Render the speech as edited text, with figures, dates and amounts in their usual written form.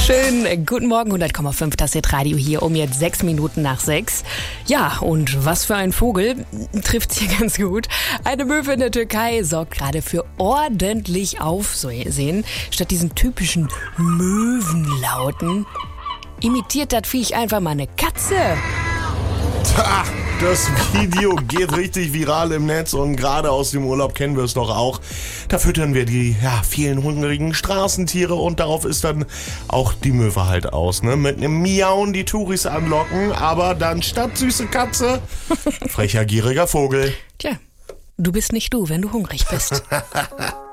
Schönen guten Morgen, 100,5, das ist Radio hier um jetzt 6 Minuten nach 6. Ja, und was für ein Vogel, trifft's hier ganz gut. Eine Möwe in der Türkei sorgt gerade für ordentlich Aufsehen. Statt diesen typischen Möwenlauten imitiert das Viech einfach mal eine Katze. Das Video geht richtig viral im Netz und gerade aus dem Urlaub kennen wir es doch auch. Da füttern wir die vielen hungrigen Straßentiere und darauf ist dann auch die Möwe halt aus. Ne? Mit einem Miauen die Touris anlocken, aber dann statt süße Katze, frecher, gieriger Vogel. Tja, du bist nicht du, wenn du hungrig bist.